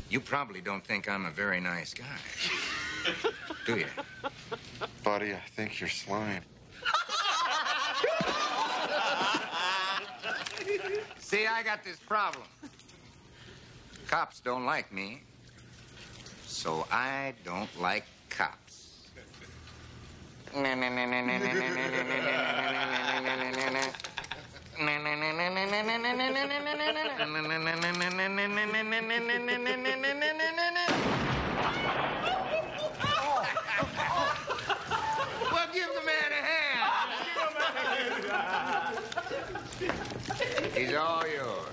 You probably don't think I'm a very nice guy, do you? Buddy, I think you're slime. See, I got this problem. Cops don't like me, so I don't like cops. Well, give the man a hand. He's all yours.